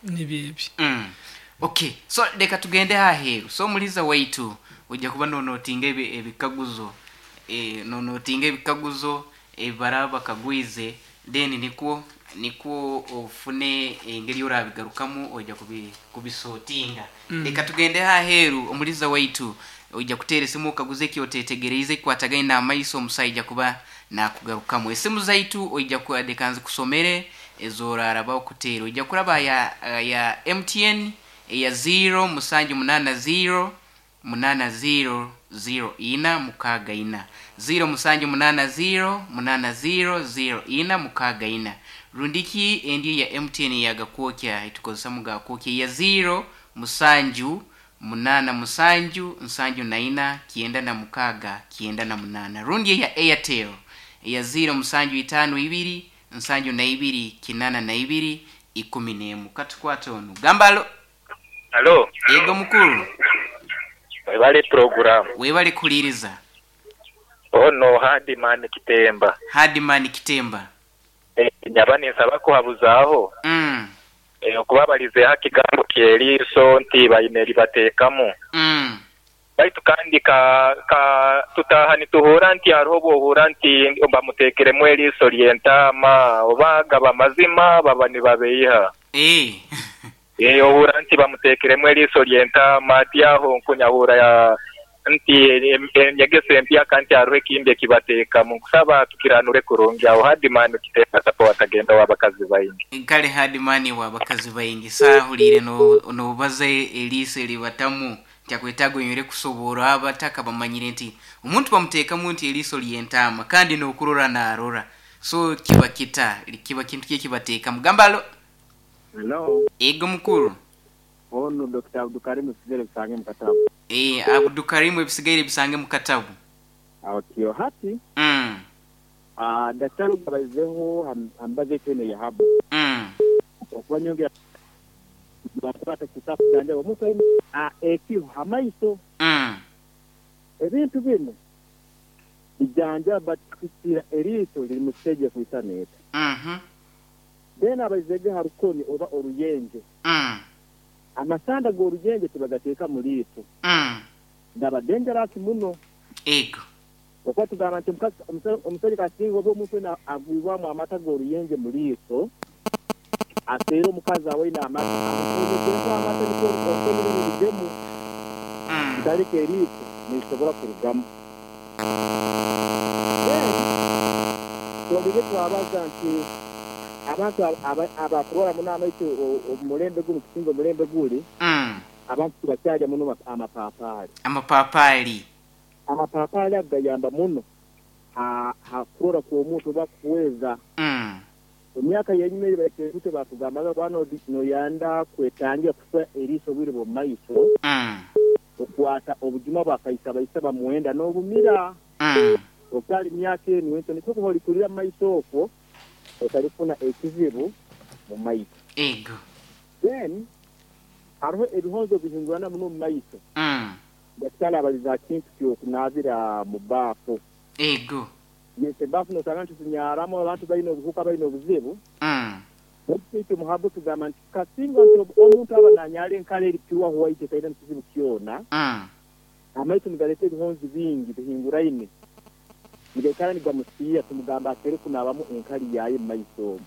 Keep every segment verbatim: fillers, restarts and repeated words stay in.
nibibi mm okay so leka tugende haheru so muliza waitu ujja kuba nonotinga ebikaguzo eh nonotinga ebikaguzo ebaraba kagwize then niko niko ofune engeri yorabigarukamu ojja kubi kubisotinga mm. leka tugende haheru omuliza waitu ujja kutere simu kaguze ki otetegereze kwatagaina amaiso musajja kuba nakugarukamu esimu zaitu ojja kuadekanze kusomere ezoraraba okutero ojja kuraba ya ya M T N ya zero musanju munana zero munana zero zero ina mukaga ina zero musanju munana zero munana zero zero ina mukaga ina rundiki endi ya M T N ya gakwokya itukoza muga kwokya ya zero musanju munana musanju nsanju na ina kienda na mukaga kienda na munana rundi ya Airtel ya zero musanju itanu ibiri nsanju na ibiri kinana na ibiri ikumi n'emu katukwatonu gambalo. Hello. Yego mukuru. Webale program. Webale kuliriza. Oh no Hardman Kitemba. Hardman Kitemba. Eh nyabane nsaba ko habuzaho. Mm. Eh okubabalize hakigambo kyeriso nti bayineri batekamu. Mm. Baitu kandi ka ka tutahani tuhura nti hariho bohura nti bamutekere mweriso lientama obaga bamazima babani babeyiha. Eh. Eh ohura nti bamutekere mweriso lientama tiaho nkunyahura ya nti nyegese mpya kanti hariho kimbe kibateka mu kusaba tukiranure kurungi aho Hardman Kitemba tapo watagenda wabakazi bayingi. Kale Hardman wabakazi bayingi sahulire no no baze elise libatamu kyakwetago yire kusobora abataka bamanyire nti umuntu bamuteka muntu eliso lientama kandi no kurora na arora so kiba kita kiba kintu kye kibateka mugambalo. Hello. Ego mukuru. Ono Doctor Abdukarim Bisigere bisange mukatabu. Eh Abdukarim Bisigere bisange mukatabu. Awtiyo hati. Mm. Ah daktari babazeho ambaze tene ya habu. Mm. Okwanyonge batata kitabu danje omuntu a eki hamaiso. Mm. Ebintu bino bijanja batkitira eriso liri museje kuisaneta. Mhm. Dena abazege harukoni oba oruyenje. Mm. Amasanda go ruyenje tibagateka mulito. Mm. Ndaba dangerous muno. Ego. Okwatu garanti mukasa umusore kasingo bo mufe na agwiwa mu amata go ruyenje mulito. Atero mukaza we na amata amukoze amata ni ko ko demu. Mm. Darike rito ni sobora kurugamo. Tobige twabaza nti abantu abakora mu nama icyo umulembe gumukingo mulembe guri Mm. abantu batyaja muno amapapali amapapali amapapali agayamba muno ha hakora ku muntu bakuweza Mm. emyaka yenyime bakete batugamba bano no yanda kwetangira kufa eriso biri bo maiso Mm. okwata obujuma bakaisa bayisaba muwenda no bumira Mm. okali myaka ni wento niko holi kulira maiso ofo otalifuna ekizibu mu maiso. Ego. Then hariho ebihonzo bihingurana muno mu maiso. Mm. Bakala abaliza kintu kyo kunazira mu bafu. Ego. Yese bafu no tangantu sinyaramo abantu bayino buhuka bayino buzibu. Mm. Okito muhabu tugama kasingo nto omuntu abananyale nkale lipiwa huwa ite kaida ntizibu kiona. Mm. Amaiso mugalete ebihonzo bingi bihingura ine. Mugekana ni bamusiya tumugamba akere kunabamu enkali yaye maiso.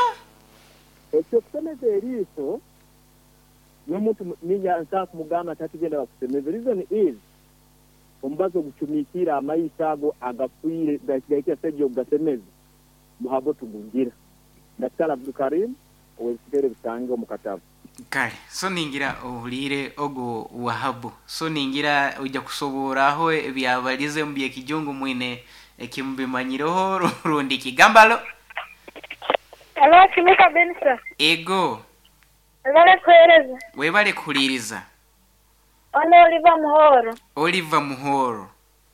Ekyo kusemeza eriso n'omuntu ninya nsa kumugamba tatugenda bakusemeza. Reason is ombazo gucumikira amaiso ago agafuire gakigaika sejo gasemeza muhabo tugungira. Daktari Abdukarim owesikere bisange omukatabu. Kale so ningira ohulire ogo wahabu so ningira ujja kusobora aho ebyabalize mbye kijongo mwine ekimbimanyiroho rundi kigambalo. Hello Kimika Bensa. Ego. Webale kuhereza. Webale kuliriza. Ono Oliver Muhoro. Oliver Muhoro.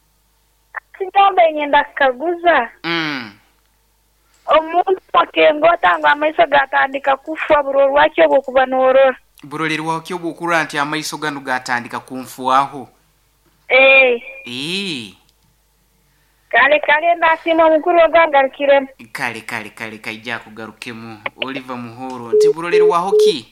Kinyombe nyenda kaguza. Mm. Omuntu akengota nga amaiso gatandika kufa buroro wakyo bokuba norora. Burorero wakyo bokura nti amaiso ganu gatandika kumfuaho. Eh. Eh. Kale kale ndasima mukuru ogangarukire. Kale kale kale kaija kugarukemu Oliver Muhoro nti burorero waho ki?